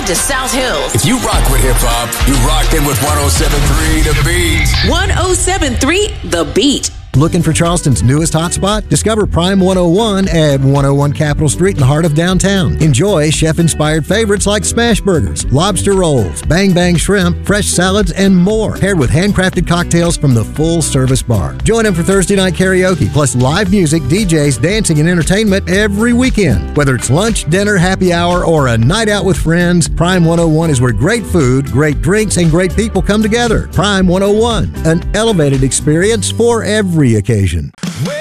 to South Hills. If you rock with hip-hop, you rocked in with 107.3 The Beat. 107.3 The Beat. Looking for Charleston's newest hotspot? Discover Prime 101 at 101 Capitol Street in the heart of downtown. Enjoy chef-inspired favorites like smash burgers, lobster rolls, bang bang shrimp, fresh salads, and more, paired with handcrafted cocktails from the full-service bar. Join them for Thursday night karaoke, plus live music, DJs, dancing, and entertainment every weekend. Whether it's lunch, dinner, happy hour, or a night out with friends, Prime 101 is where great food, great drinks, and great people come together. Prime 101, an elevated experience for every occasion.